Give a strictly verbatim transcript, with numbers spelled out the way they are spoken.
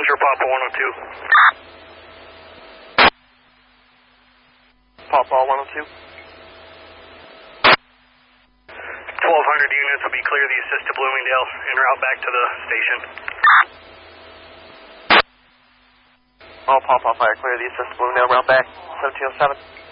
Messenger, Papa one oh two. Papa one oh two. twelve hundred units will be clear the assist to Bloomingdale en route back to the station. All Papa Fire, clear the assist to Bloomingdale, route back, seventeen oh seven.